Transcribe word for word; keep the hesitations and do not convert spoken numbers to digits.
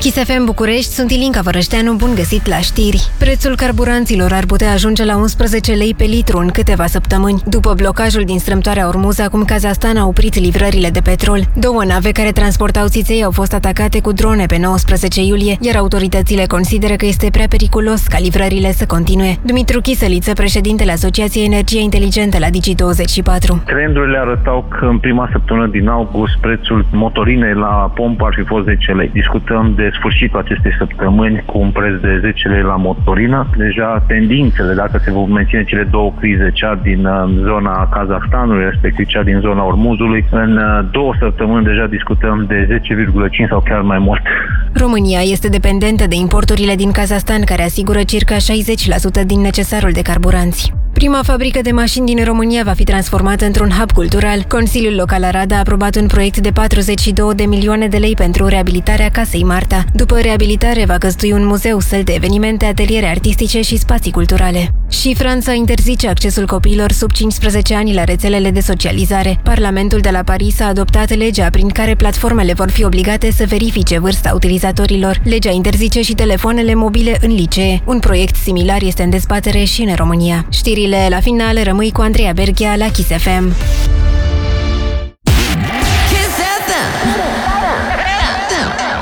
Kiss F M București, sunt Ilinca Vărășteanu, bun găsit la știri. Prețul carburanților ar putea ajunge la unsprezece lei pe litru în câteva săptămâni. După blocajul din strâmtoarea Ormuz, acum Kazahstan a oprit livrările de petrol. Două nave care transportau țiței au fost atacate cu drone pe nouăsprezece iulie, iar autoritățile consideră că este prea periculos ca livrările să continue. Dumitru Chisăliță, președintele Asociației Energie Inteligentă la Digi douăzeci și patru. Trendurile arătau că în prima săptămână din august prețul motorinei la pompă ar fi fost zece lei. Discutăm de sfârșitul acestei săptămâni cu un preț de zece lei la motorină. Deja tendințele, dacă se vor menține cele două crize, cea din zona Kazahstanului, respectiv cea din zona Ormuzului, în două săptămâni deja discutăm de zece virgulă cinci sau chiar mai mult. România este dependentă de importurile din Kazahstan, care asigură circa șaizeci la sută din necesarul de carburanți. Prima fabrică de mașini din România va fi transformată într-un hub cultural. Consiliul Local Arad a aprobat un proiect de patruzeci și două de milioane de lei pentru reabilitarea Casei Marta. După reabilitare va găzdui un muzeu, săl de evenimente, ateliere artistice și spații culturale. Și Franța interzice accesul copiilor sub cincisprezece ani la rețelele de socializare. Parlamentul de la Paris a adoptat legea prin care platformele vor fi obligate să verifice vârsta utilizatorilor. Legea interzice și telefoanele mobile în licee. Un proiect similar este în dezbatere și în România. Știrile la final, rămâi cu Andreea Berghia la Kiss F M.